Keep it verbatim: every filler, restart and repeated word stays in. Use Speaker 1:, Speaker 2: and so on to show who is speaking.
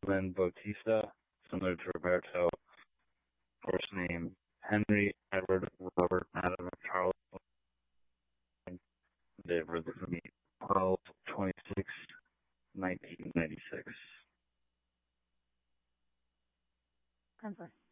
Speaker 1: Lynn Bautista, similar to Roberto. First name Henry Edward Robert Adam Charles. Date of birth is going to be twelve twenty-six nineteen ninety-six.
Speaker 2: Answer.